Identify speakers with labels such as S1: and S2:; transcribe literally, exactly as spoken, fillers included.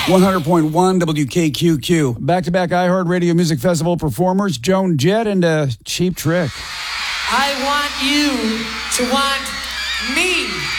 S1: one hundred point one W K Q Q. Back-to-back iHeartRadio Music Festival performers, Joan Jett and uh, Cheap Trick.
S2: I want you to want me.